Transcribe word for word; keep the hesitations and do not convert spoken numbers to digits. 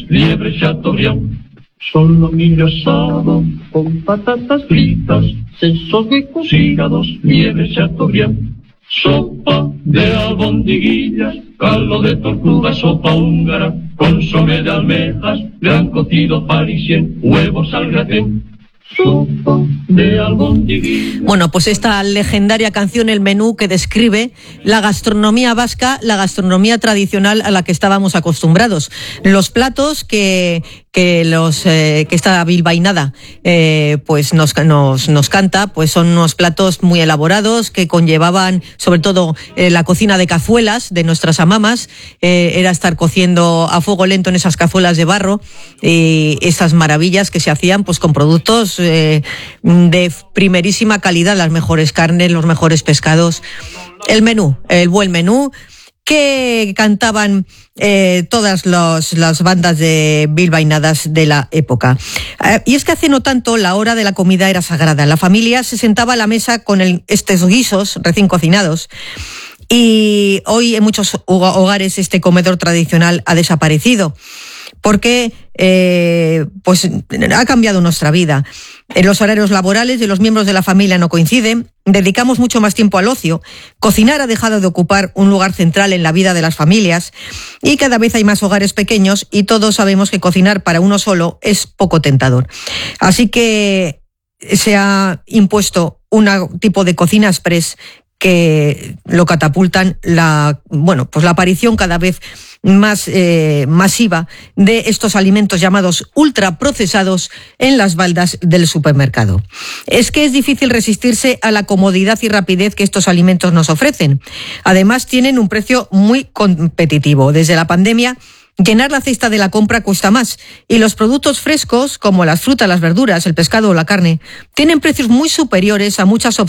Liebre Chateaubriand, solomillo asado con patatas fritas, sesos huecos, hígados, liebre Chateaubriand, sopa de albondiguillas, caldo de tortuga, sopa húngara, consomé de almejas, gran cocido parisien, huevos al gratin. Bueno, pues esta legendaria canción, El Menú, que describe la gastronomía vasca, la gastronomía tradicional a la que estábamos acostumbrados. Los platos que, que los eh, que esta bilbainada eh, pues nos, nos, nos canta, pues son unos platos muy elaborados que conllevaban sobre todo eh, la cocina de cazuelas de nuestras amamas. Eh, era estar cociendo a fuego lento en esas cazuelas de barro, y esas maravillas que se hacían pues con productos eh, de primerísima calidad, las mejores carnes, los mejores pescados. El menú, el buen menú que cantaban eh, todas los, las bandas de bilbainadas de la época. Eh, y es que hace no tanto la hora de la comida era sagrada. La familia se sentaba a la mesa con el, estos guisos recién cocinados. Y hoy en muchos hogares este comedor tradicional ha desaparecido, porque eh, pues ha cambiado nuestra vida. Los horarios laborales de los miembros de la familia no coinciden, dedicamos mucho más tiempo al ocio, cocinar ha dejado de ocupar un lugar central en la vida de las familias y cada vez hay más hogares pequeños y todos sabemos que cocinar para uno solo es poco tentador. Así que se ha impuesto un tipo de cocina express que lo catapultan la, bueno, pues la aparición cada vez más eh, masiva de estos alimentos llamados ultraprocesados en las baldas del supermercado. Es que es difícil resistirse a la comodidad y rapidez que estos alimentos nos ofrecen. Además, tienen un precio muy competitivo. Desde la pandemia, llenar la cesta de la compra cuesta más y los productos frescos, como las frutas, las verduras, el pescado o la carne, tienen precios muy superiores a muchas opciones